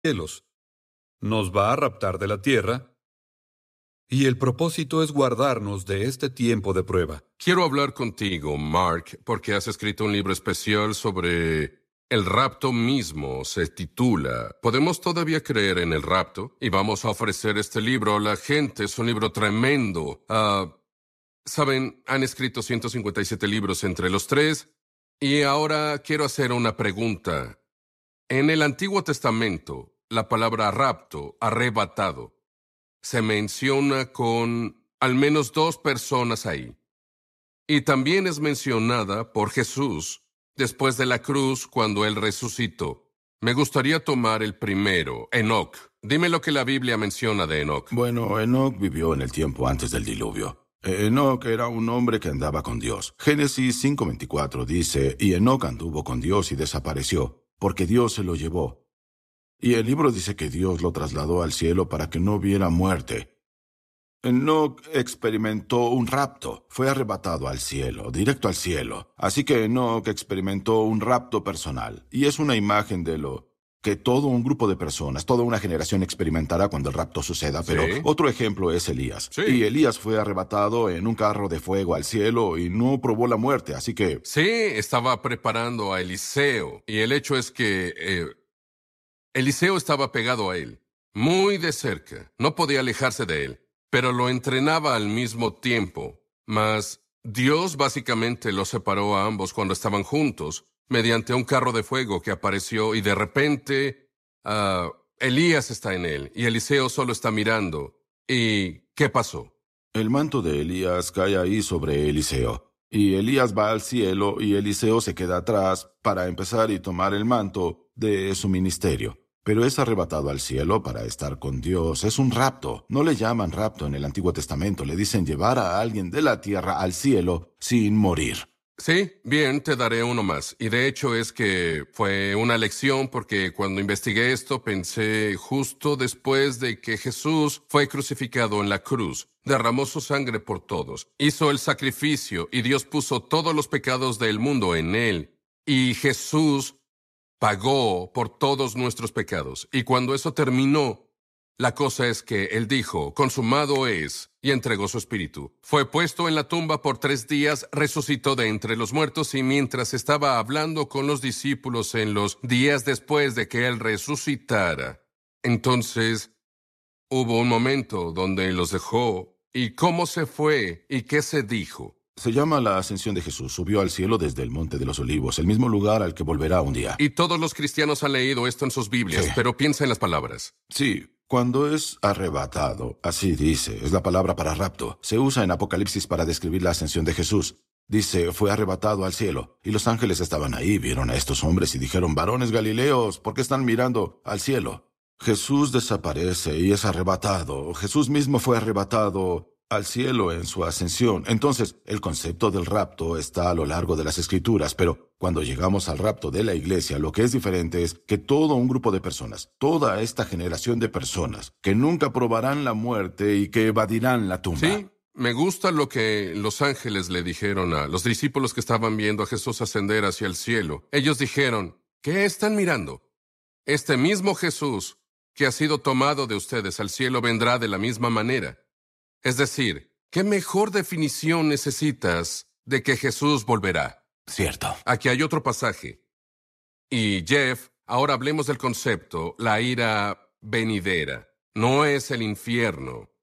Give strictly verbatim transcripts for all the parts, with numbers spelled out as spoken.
cielos. Nos va a raptar de la tierra, y el propósito es guardarnos de este tiempo de prueba. Quiero hablar contigo, Mark, porque has escrito un libro especial sobre el rapto mismo. Se titula ¿Podemos todavía creer en el rapto? Y vamos a ofrecer este libro a la gente. Es un libro tremendo. Uh, Saben, han escrito ciento cincuenta y siete libros entre los tres. Y ahora quiero hacer una pregunta. En el Antiguo Testamento, la palabra rapto, arrebatado, se menciona con al menos dos personas ahí. Y también es mencionada por Jesús después de la cruz cuando Él resucitó. Me gustaría tomar el primero, Enoc. Dime lo que la Biblia menciona de Enoc. Bueno, Enoc vivió en el tiempo antes del diluvio. Enoc era un hombre que andaba con Dios. Génesis cinco veinticuatro dice, y Enoc anduvo con Dios y desapareció, porque Dios se lo llevó. Y el libro dice que Dios lo trasladó al cielo para que no viera muerte. Enoc experimentó un rapto, fue arrebatado al cielo, directo al cielo. Así que Enoc experimentó un rapto personal, y es una imagen de lo que todo un grupo de personas, toda una generación experimentará cuando el rapto suceda. Pero ¿Sí? Otro ejemplo es Elías. Sí. Y Elías fue arrebatado en un carro de fuego al cielo y no probó la muerte, así que... Sí, estaba preparando a Eliseo, y el hecho es que eh, Eliseo estaba pegado a él, muy de cerca, no podía alejarse de él, pero lo entrenaba al mismo tiempo. Mas Dios básicamente los separó a ambos cuando estaban juntos, mediante un carro de fuego que apareció, y de repente uh, Elías está en él, y Eliseo solo está mirando. ¿Y qué pasó? El manto de Elías cae ahí sobre Eliseo, y Elías va al cielo y Eliseo se queda atrás para empezar y tomar el manto de su ministerio. Pero es arrebatado al cielo para estar con Dios. Es un rapto. No le llaman rapto en el Antiguo Testamento. Le dicen llevar a alguien de la tierra al cielo sin morir. Sí, bien, te daré uno más. Y de hecho es que fue una lección porque cuando investigué esto pensé justo después de que Jesús fue crucificado en la cruz, derramó su sangre por todos, hizo el sacrificio y Dios puso todos los pecados del mundo en él. Y Jesús pagó por todos nuestros pecados. Y cuando eso terminó, la cosa es que Él dijo, consumado es, y entregó su espíritu. Fue puesto en la tumba por tres días, resucitó de entre los muertos, y mientras estaba hablando con los discípulos en los días después de que Él resucitara, entonces hubo un momento donde los dejó. ¿Y cómo se fue? ¿Y qué se dijo? Se llama la ascensión de Jesús. Subió al cielo desde el Monte de los Olivos, el mismo lugar al que volverá un día. Y todos los cristianos han leído esto en sus Biblias, Sí. pero piensa en las palabras. Sí, cuando es arrebatado, así dice, es la palabra para rapto. Se usa en Apocalipsis para describir la ascensión de Jesús. Dice, fue arrebatado al cielo. Y los ángeles estaban ahí, vieron a estos hombres y dijeron, varones Galileos, ¿por qué están mirando al cielo? Jesús desaparece y es arrebatado. Jesús mismo fue arrebatado al cielo en su ascensión. Entonces, el concepto del rapto está a lo largo de las Escrituras, pero cuando llegamos al rapto de la iglesia, lo que es diferente es que todo un grupo de personas, toda esta generación de personas, que nunca probarán la muerte y que evadirán la tumba. Sí, me gusta lo que los ángeles le dijeron a los discípulos que estaban viendo a Jesús ascender hacia el cielo. Ellos dijeron, ¿qué están mirando? Este mismo Jesús que ha sido tomado de ustedes al cielo vendrá de la misma manera. Es decir, ¿qué mejor definición necesitas de que Jesús volverá? Cierto. Aquí hay otro pasaje. Y Jeff, ahora hablemos del concepto, la ira venidera. No es el infierno,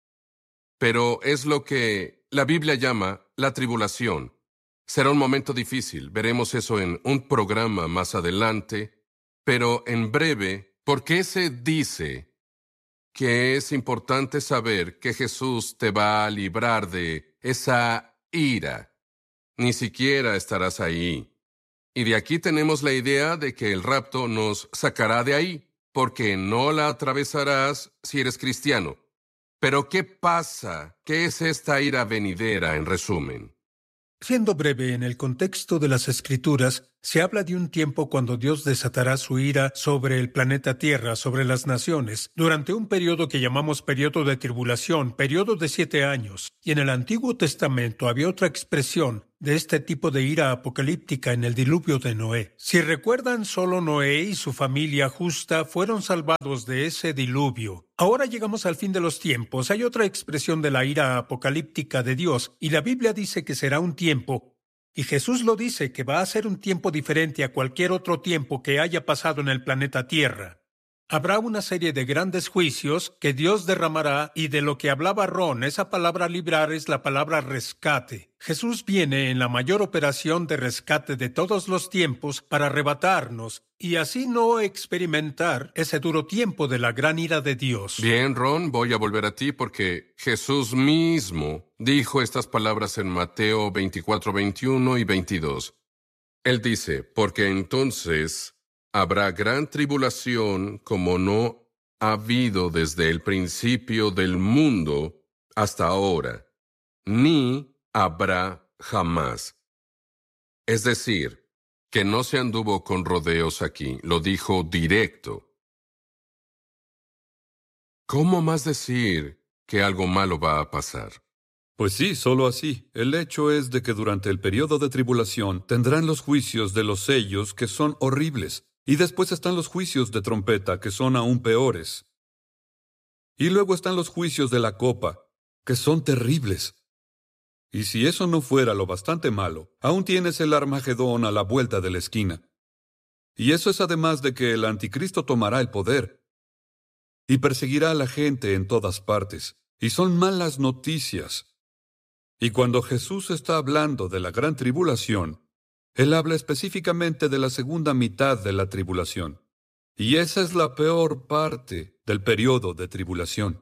pero es lo que la Biblia llama la tribulación. Será un momento difícil, veremos eso en un programa más adelante, pero en breve, ¿por qué se dice que es importante saber que Jesús te va a librar de esa ira? Ni siquiera estarás ahí. Y de aquí tenemos la idea de que el rapto nos sacará de ahí, porque no la atravesarás si eres cristiano. Pero ¿qué pasa? ¿Qué es esta ira venidera, en resumen? Siendo breve, en el contexto de las Escrituras, se habla de un tiempo cuando Dios desatará su ira sobre el planeta Tierra, sobre las naciones, durante un periodo que llamamos periodo de tribulación, periodo de siete años. Y en el Antiguo Testamento había otra expresión de este tipo de ira apocalíptica en el diluvio de Noé. Si recuerdan, solo Noé y su familia justa fueron salvados de ese diluvio. Ahora llegamos al fin de los tiempos. Hay otra expresión de la ira apocalíptica de Dios, y la Biblia dice que será un tiempo, y Jesús lo dice, que va a ser un tiempo diferente a cualquier otro tiempo que haya pasado en el planeta Tierra. Habrá una serie de grandes juicios que Dios derramará, y de lo que hablaba Ron, esa palabra librar es la palabra rescate. Jesús viene en la mayor operación de rescate de todos los tiempos para arrebatarnos y así no experimentar ese duro tiempo de la gran ira de Dios. Bien, Ron, voy a volver a ti porque Jesús mismo dijo estas palabras en Mateo veinticuatro, veintiuno y veintidós. Él dice, porque entonces habrá gran tribulación como no ha habido desde el principio del mundo hasta ahora, ni habrá jamás. Es decir, que no se anduvo con rodeos aquí, lo dijo directo. ¿Cómo más decir que algo malo va a pasar? Pues sí, solo así. El hecho es de que durante el periodo de tribulación tendrán los juicios de los sellos que son horribles. Y después están los juicios de trompeta, que son aún peores. Y luego están los juicios de la copa, que son terribles. Y si eso no fuera lo bastante malo, aún tienes el Armagedón a la vuelta de la esquina. Y eso es además de que el anticristo tomará el poder y perseguirá a la gente en todas partes. Y son malas noticias. Y cuando Jesús está hablando de la gran tribulación, Él habla específicamente de la segunda mitad de la tribulación. Y esa es la peor parte del periodo de tribulación.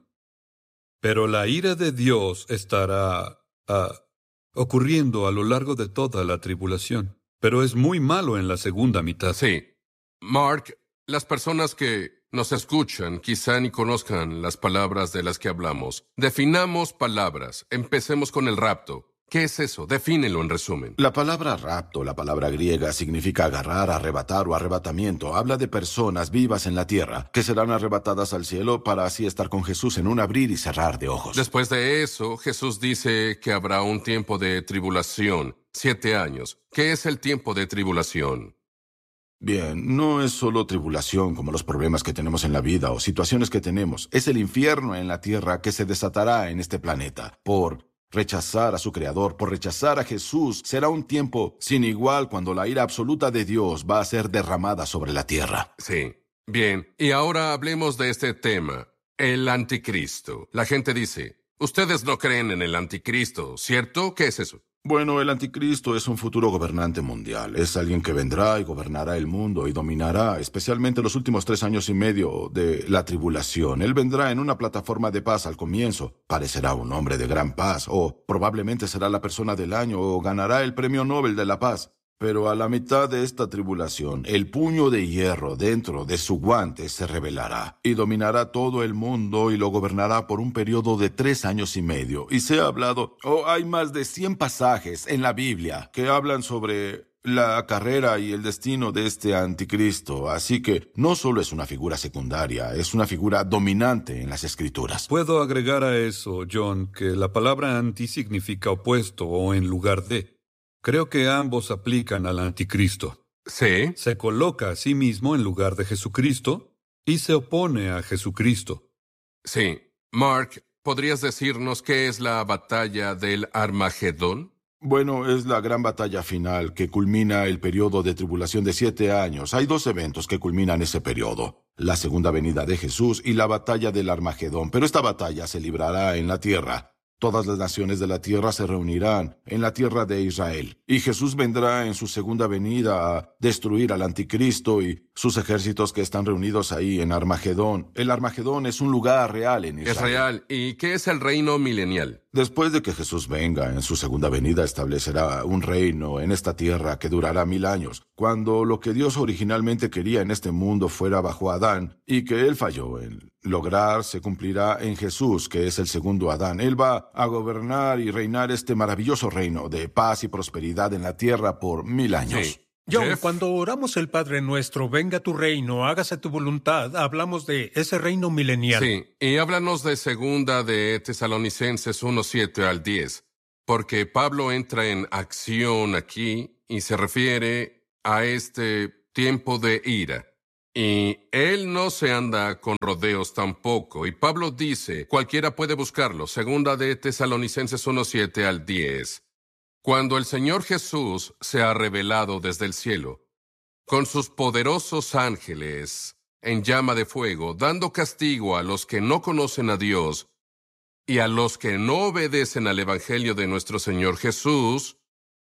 Pero la ira de Dios estará uh, ocurriendo a lo largo de toda la tribulación. Pero es muy malo en la segunda mitad. Sí. Mark, las personas que nos escuchan quizá ni conozcan las palabras de las que hablamos. Definamos palabras. Empecemos con el rapto. ¿Qué es eso? Defínelo en resumen. La palabra rapto, la palabra griega, significa agarrar, arrebatar o arrebatamiento. Habla de personas vivas en la tierra que serán arrebatadas al cielo para así estar con Jesús en un abrir y cerrar de ojos. Después de eso, Jesús dice que habrá un tiempo de tribulación, siete años. ¿Qué es el tiempo de tribulación? Bien, no es solo tribulación como los problemas que tenemos en la vida o situaciones que tenemos. Es el infierno en la tierra que se desatará en este planeta por rechazar a su Creador, por rechazar a Jesús. Será un tiempo sin igual cuando la ira absoluta de Dios va a ser derramada sobre la tierra. Sí. Bien, y ahora hablemos de este tema, el anticristo. La gente dice, ustedes no creen en el anticristo, ¿cierto? ¿Qué es eso? Bueno, el anticristo es un futuro gobernante mundial. Es alguien que vendrá y gobernará el mundo y dominará, especialmente los últimos tres años y medio de la tribulación. Él vendrá en una plataforma de paz al comienzo. Parecerá un hombre de gran paz, o probablemente será la persona del año, o ganará el premio Nobel de la paz. Pero a la mitad de esta tribulación, el puño de hierro dentro de su guante se revelará y dominará todo el mundo y lo gobernará por un periodo de tres años y medio. Y se ha hablado, o oh, hay más de cien pasajes en la Biblia que hablan sobre la carrera y el destino de este anticristo. Así que no solo es una figura secundaria, es una figura dominante en las Escrituras. Puedo agregar a eso, John, que la palabra anti significa opuesto o en lugar de. Creo que ambos aplican al anticristo. Sí. Se coloca a sí mismo en lugar de Jesucristo y se opone a Jesucristo. Sí. Mark, ¿podrías decirnos qué es la batalla del Armagedón? Bueno, es la gran batalla final que culmina el periodo de tribulación de siete años. Hay dos eventos que culminan ese periodo: la segunda venida de Jesús y la batalla del Armagedón. Pero esta batalla se librará en la tierra. Todas las naciones de la tierra se reunirán en la tierra de Israel. Y Jesús vendrá en su segunda venida a destruir al anticristo y sus ejércitos que están reunidos ahí en Armagedón. El Armagedón es un lugar real en Israel. Es real. ¿Y qué es el reino milenial? Después de que Jesús venga en su segunda venida, establecerá un reino en esta tierra que durará mil años. Cuando lo que Dios originalmente quería en este mundo fuera bajo Adán y que él falló en lograr, se cumplirá en Jesús, que es el segundo Adán. Él va a gobernar y reinar este maravilloso reino de paz y prosperidad en la tierra por mil años. Sí. John, Jeff. cuando oramos el Padre Nuestro, venga tu reino, hágase tu voluntad, hablamos de ese reino milenial. Sí, y háblanos de segunda de Tesalonicenses uno, siete al diez. porque Pablo entra en acción aquí y se refiere a este tiempo de ira. Y él no se anda con rodeos tampoco. Y Pablo dice, cualquiera puede buscarlo, segunda de Tesalonicenses uno, siete al diez. Cuando el Señor Jesús se ha revelado desde el cielo, con sus poderosos ángeles en llama de fuego, dando castigo a los que no conocen a Dios y a los que no obedecen al Evangelio de nuestro Señor Jesús,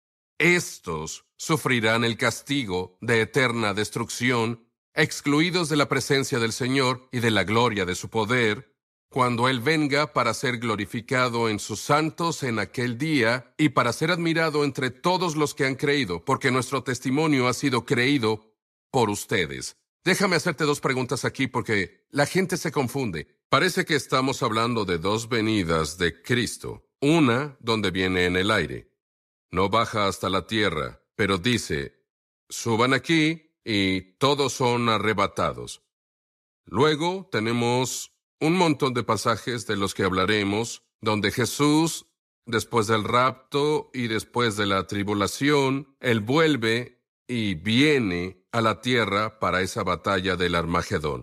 estos sufrirán el castigo de eterna destrucción, excluidos de la presencia del Señor y de la gloria de su poder, cuando Él venga para ser glorificado en sus santos en aquel día y para ser admirado entre todos los que han creído, porque nuestro testimonio ha sido creído por ustedes. Déjame hacerte dos preguntas aquí porque la gente se confunde. Parece que estamos hablando de dos venidas de Cristo. Una donde viene en el aire. No baja hasta la tierra, pero dice, suban aquí y todos son arrebatados. Luego tenemos un montón de pasajes de los que hablaremos, donde Jesús, después del rapto y después de la tribulación, Él vuelve y viene a la tierra para esa batalla del Armagedón.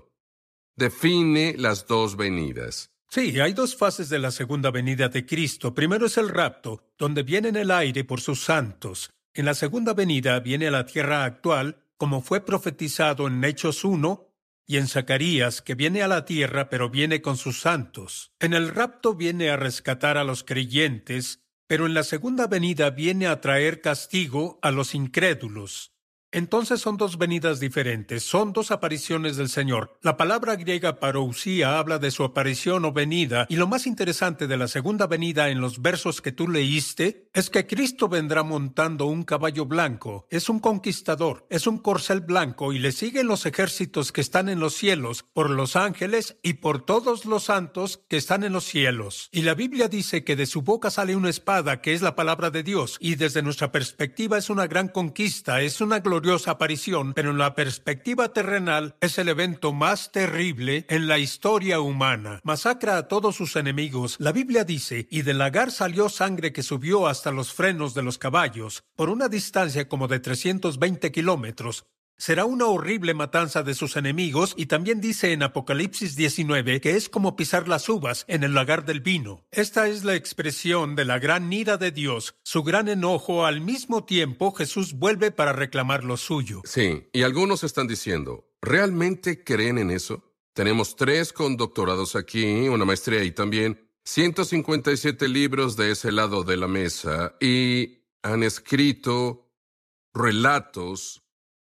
Define las dos venidas. Sí, hay dos fases de la segunda venida de Cristo. Primero es el rapto, donde viene en el aire por sus santos. En la segunda venida viene a la tierra actual, como fue profetizado en Hechos uno y en Zacarías, que viene a la tierra, pero viene con sus santos. En el rapto viene a rescatar a los creyentes, pero en la segunda venida viene a traer castigo a los incrédulos. Entonces son dos venidas diferentes, son dos apariciones del Señor. La palabra griega parousia habla de su aparición o venida, y lo más interesante de la segunda venida en los versos que tú leíste es que Cristo vendrá montando un caballo blanco. Es un conquistador, es un corcel blanco, y le siguen los ejércitos que están en los cielos, por los ángeles y por todos los santos que están en los cielos. Y la Biblia dice que de su boca sale una espada, que es la palabra de Dios, y desde nuestra perspectiva es una gran conquista, es una gloriosa aparición, pero en la perspectiva terrenal es el evento más terrible en la historia humana. Masacra a todos sus enemigos. La Biblia dice, y del lagar salió sangre que subió hasta los frenos de los caballos, por una distancia como de trescientos veinte kilómetros. Será una horrible matanza de sus enemigos, y también dice en Apocalipsis diecinueve que es como pisar las uvas en el lagar del vino. Esta es la expresión de la gran ira de Dios, su gran enojo. Al mismo tiempo, Jesús vuelve para reclamar lo suyo. Sí, y algunos están diciendo, ¿realmente creen en eso? Tenemos tres con doctorados aquí, una maestría y también ciento cincuenta y siete libros de ese lado de la mesa, y han escrito relatos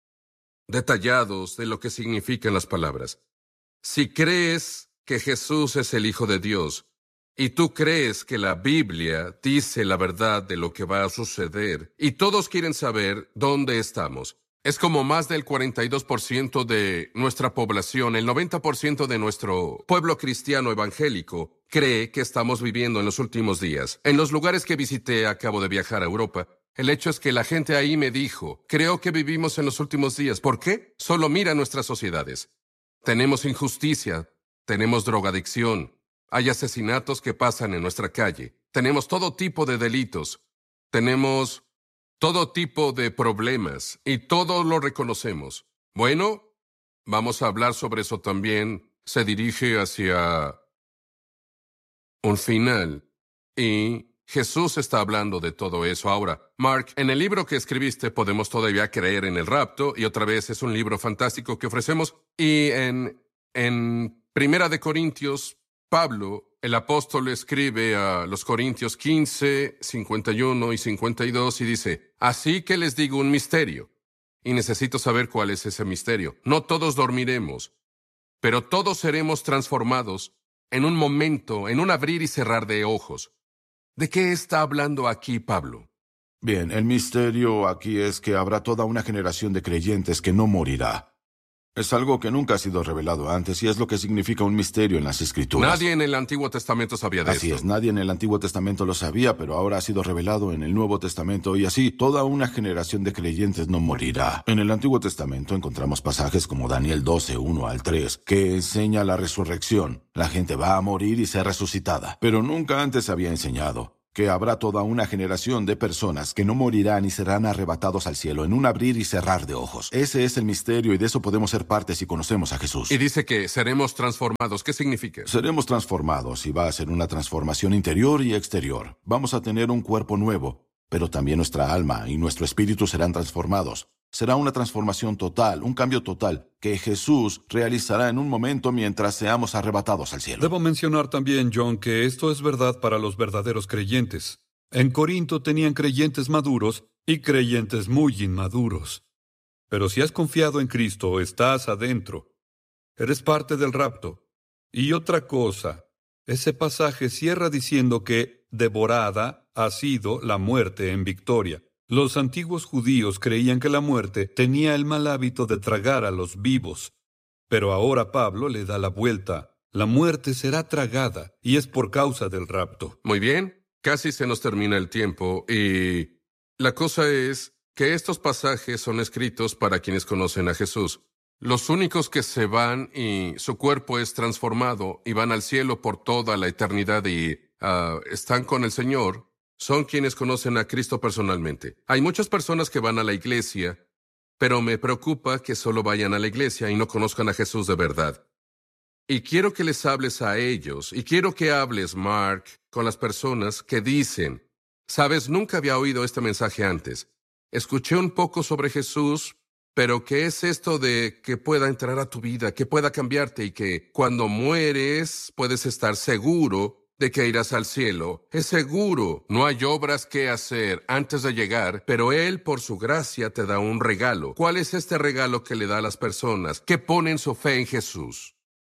detallados de lo que significan las palabras. Si crees que Jesús es el Hijo de Dios y tú crees que la Biblia dice la verdad de lo que va a suceder y todos quieren saber dónde estamos, es como más del cuarenta y dos por ciento de nuestra población, el noventa por ciento de nuestro pueblo cristiano evangélico cree que estamos viviendo en los últimos días. En los lugares que visité, acabo de viajar a Europa, el hecho es que la gente ahí me dijo, creo que vivimos en los últimos días. ¿Por qué? Solo mira nuestras sociedades. Tenemos injusticia, tenemos drogadicción, hay asesinatos que pasan en nuestra calle, tenemos todo tipo de delitos, tenemos todo tipo de problemas y todo lo reconocemos. Bueno, vamos a hablar sobre eso también. Se dirige hacia un final y Jesús está hablando de todo eso. Ahora, Mark, en el libro que escribiste podemos todavía creer en el rapto, y otra vez es un libro fantástico que ofrecemos. Y en, en Primera de Corintios, Pablo, el apóstol, escribe a los Corintios quince, cincuenta y uno y cincuenta y dos y dice, así que les digo un misterio, y necesito saber cuál es ese misterio. No todos dormiremos, pero todos seremos transformados en un momento, en un abrir y cerrar de ojos. ¿De qué está hablando aquí Pablo? Bien, el misterio aquí es que habrá toda una generación de creyentes que no morirá. Es algo que nunca ha sido revelado antes y es lo que significa un misterio en las Escrituras. Nadie en el Antiguo Testamento sabía de Así esto. es, nadie en el Antiguo Testamento lo sabía, pero ahora ha sido revelado en el Nuevo Testamento y así toda una generación de creyentes no morirá. En el Antiguo Testamento encontramos pasajes como Daniel doce, uno al tres, que enseña la resurrección. La gente va a morir y ser resucitada, pero nunca antes se había enseñado que habrá toda una generación de personas que no morirán y serán arrebatados al cielo en un abrir y cerrar de ojos. Ese es el misterio y de eso podemos ser parte si conocemos a Jesús. Y dice que seremos transformados. ¿Qué significa? Seremos transformados y va a ser una transformación interior y exterior. Vamos a tener un cuerpo nuevo, pero también nuestra alma y nuestro espíritu serán transformados. Será una transformación total, un cambio total, que Jesús realizará en un momento mientras seamos arrebatados al cielo. Debo mencionar también, John, que esto es verdad para los verdaderos creyentes. En Corinto tenían creyentes maduros y creyentes muy inmaduros. Pero si has confiado en Cristo, estás adentro. Eres parte del rapto. Y otra cosa, ese pasaje cierra diciendo que devorada ha sido la muerte en victoria. Los antiguos judíos creían que la muerte tenía el mal hábito de tragar a los vivos. Pero ahora Pablo le da la vuelta. La muerte será tragada, y es por causa del rapto. Muy bien, casi se nos termina el tiempo, y la cosa es que estos pasajes son escritos para quienes conocen a Jesús. Los únicos que se van y su cuerpo es transformado y van al cielo por toda la eternidad y uh, están con el Señor, son quienes conocen a Cristo personalmente. Hay muchas personas que van a la iglesia, pero me preocupa que solo vayan a la iglesia y no conozcan a Jesús de verdad. Y quiero que les hables a ellos, y quiero que hables, Mark, con las personas que dicen, sabes, nunca había oído este mensaje antes. Escuché un poco sobre Jesús, pero ¿qué es esto de que pueda entrar a tu vida, que pueda cambiarte y que cuando mueres puedes estar seguro de que irás al cielo? Es seguro. No hay obras que hacer antes de llegar, pero Él, por su gracia, te da un regalo. ¿Cuál es este regalo que le da a las personas que ponen su fe en Jesús?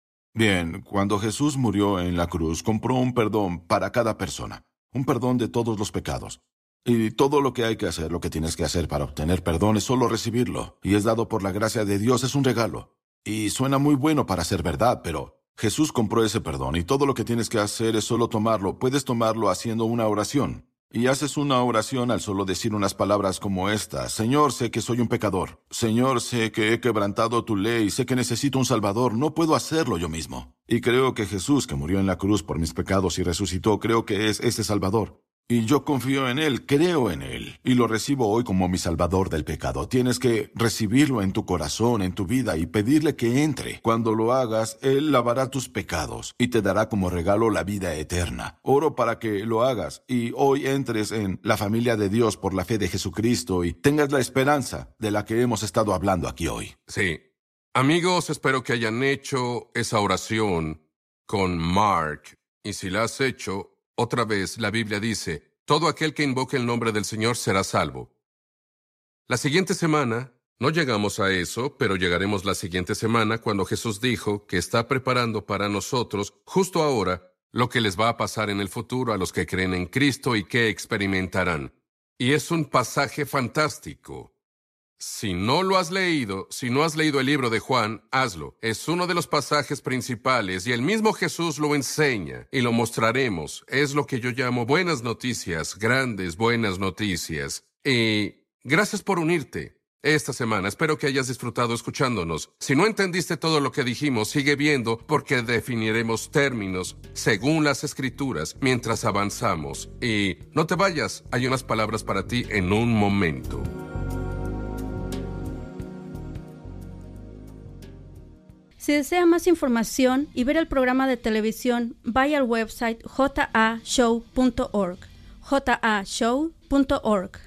Bien, cuando Jesús murió en la cruz, compró un perdón para cada persona, un perdón de todos los pecados. Y todo lo que hay que hacer, lo que tienes que hacer para obtener perdón es solo recibirlo. Y es dado por la gracia de Dios, es un regalo. Y suena muy bueno para ser verdad, pero Jesús compró ese perdón y todo lo que tienes que hacer es solo tomarlo. Puedes tomarlo haciendo una oración. Y haces una oración al solo decir unas palabras como esta. Señor, sé que soy un pecador. Señor, sé que he quebrantado tu ley. Sé que necesito un Salvador. No puedo hacerlo yo mismo. Y creo que Jesús, que murió en la cruz por mis pecados y resucitó, creo que es ese Salvador. Y yo confío en Él, creo en Él, y lo recibo hoy como mi Salvador del pecado. Tienes que recibirlo en tu corazón, en tu vida, y pedirle que entre. Cuando lo hagas, Él lavará tus pecados, y te dará como regalo la vida eterna. Oro para que lo hagas, y hoy entres en la familia de Dios por la fe de Jesucristo, y tengas la esperanza de la que hemos estado hablando aquí hoy. Sí. Amigos, espero que hayan hecho esa oración con Mark, y si la has hecho, otra vez, la Biblia dice, todo aquel que invoque el nombre del Señor será salvo. La siguiente semana, no llegamos a eso, pero llegaremos la siguiente semana cuando Jesús dijo que está preparando para nosotros, justo ahora, lo que les va a pasar en el futuro a los que creen en Cristo y que experimentarán. Y es un pasaje fantástico. Si no lo has leído, si no has leído el libro de Juan, hazlo. Es uno de los pasajes principales y el mismo Jesús lo enseña y lo mostraremos. Es lo que yo llamo buenas noticias, grandes buenas noticias. Y gracias por unirte esta semana. Espero que hayas disfrutado escuchándonos. Si no entendiste todo lo que dijimos, sigue viendo porque definiremos términos según las Escrituras mientras avanzamos. Y no te vayas, hay unas palabras para ti en un momento. Si desea más información y ver el programa de televisión, vaya al website j a show punto org, j a show punto org.